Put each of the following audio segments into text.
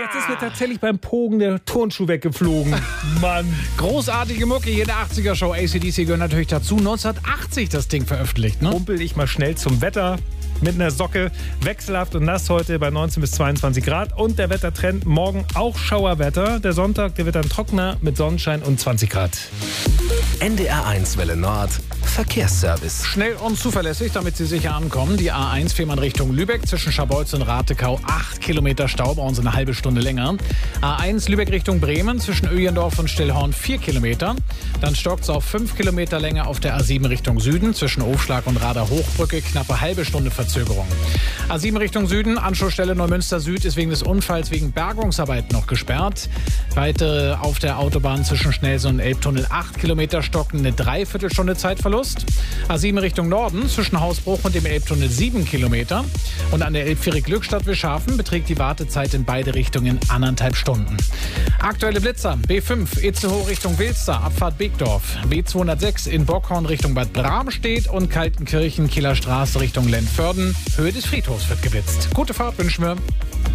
jetzt ist mir tatsächlich beim Pogen der Turnschuh weggeflogen. Mann. Großartige Mucke, hier in der 80er-Show. AC/DC gehört natürlich dazu. 1980 das Ding veröffentlicht, ne? Humpel ich mal schnell zum Wetter. Mit einer Socke, wechselhaft und nass heute bei 19 bis 22 Grad. Und der Wettertrend, morgen auch Schauerwetter. Der Sonntag, der wird dann trockener mit Sonnenschein und 20 Grad. NDR1 Welle Nord, Verkehrsservice. Schnell und zuverlässig, damit Sie sicher ankommen. Die A1 Fehmarn Richtung Lübeck zwischen Scharbeutz und Ratekau. 8 Kilometer Stau, brauchen Sie eine halbe Stunde länger. A1 Lübeck Richtung Bremen zwischen Öjendorf und Stillhorn 4 Kilometer. Dann stockt es auf 5 Kilometer länger auf der A7 Richtung Süden zwischen Ofschlag und Rader Hochbrücke. Knappe halbe Stunde Verzögerung. A7 Richtung Süden, Anschlussstelle Neumünster Süd ist wegen des Unfalls wegen Bergungsarbeit noch gesperrt. Weitere auf der Autobahn zwischen Schnellsen und Elbtunnel 8 Kilometer stocken, eine Dreiviertelstunde Zeitverlust. A7 Richtung Norden zwischen Hausbruch und dem Elbtunnel 7 Kilometer. Und an der Elbfähre Glückstadt-Wischhafen beträgt die Wartezeit in beide Richtungen 1,5 Stunden. Aktuelle Blitzer: B5 Itzehoe Richtung Wilster, Abfahrt Begdorf. B206 in Bockhorn Richtung Bad Bramstedt und Kaltenkirchen Kieler Straße Richtung Lentförden. Höhe des Friedhofs wird geblitzt. Gute Fahrt wünschen wir.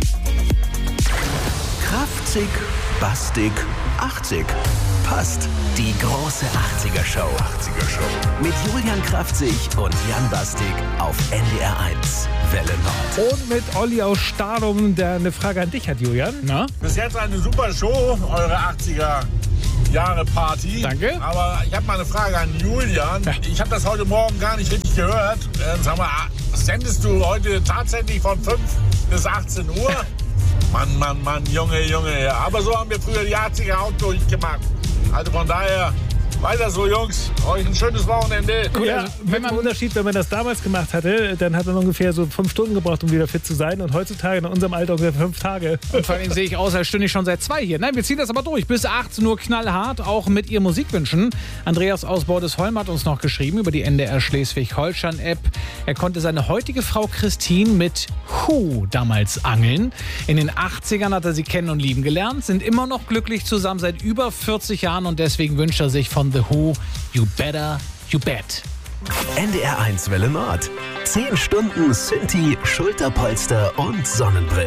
Kraftzig, bastig, 80. Passt. Die große 80er-Show. Mit Julian Kraftzig und Jan Bastig auf NDR1 Welle Nord. Und mit Olli aus Stadum, der eine Frage an dich hat, Julian. Na? Bis jetzt eine super Show, eure 80er-Jahre-Party. Danke. Aber ich habe mal eine Frage an Julian. Ich habe das heute Morgen gar nicht richtig gehört. Sag mal, sendest du heute tatsächlich von 5 bis 18 Uhr? Mann, Junge. Aber so haben wir früher die 80er auch durchgemacht. Also von daher, weiter so, Jungs. Euch ein schönes Wochenende. Ja, wenn man Unterschied, wenn man das damals gemacht hatte, dann hat man ungefähr so 5 Stunden gebraucht, um wieder fit zu sein. Und heutzutage in unserem Alter ungefähr 5 Tage. Und vor allem sehe ich aus, als stünde ich schon seit 2 hier. Nein, wir ziehen das aber durch. Bis 18 Uhr knallhart, auch mit ihr Musikwünschen. Andreas aus Bordesholm hat uns noch geschrieben über die NDR Schleswig-Holstein-App. Er konnte seine heutige Frau Christine mit Who damals angeln. In den 80ern hat er sie kennen und lieben gelernt, sind immer noch glücklich zusammen seit über 40 Jahren und deswegen wünscht er sich von The Who You Better, You Bet. NDR1 Welle Nord. 10 Stunden Synthi, Schulterpolster und Sonnenbrille.